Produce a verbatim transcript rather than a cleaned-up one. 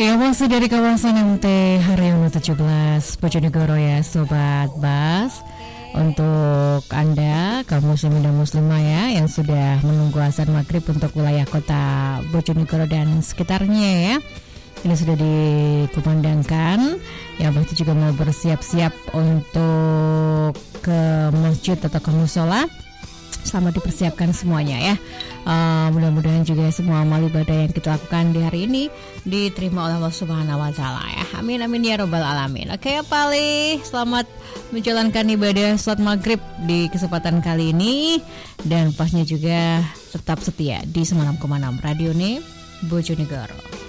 Ya masih dari kawasan M T Haryono tujuh belas Bojonegoro ya Sobat Bas. Untuk Anda kaum muslimin dan muslimah ya yang sudah menunggu azan maghrib untuk wilayah kota Bojonegoro dan sekitarnya ya, ini sudah dikumandangkan ya. Berarti juga mau bersiap-siap untuk ke masjid atau ke musola. Selamat dipersiapkan semuanya ya. uh, Mudah-mudahan juga semua amal ibadah yang kita lakukan di hari ini diterima oleh Allah Subhanahu Wa Taala ya. Amin amin ya robbal alamin. Oke ya Pali, selamat menjalankan ibadah sholat maghrib di kesempatan kali ini. Dan pasnya juga tetap setia di sembilan enam koma enam Radio nih Bojonegoro.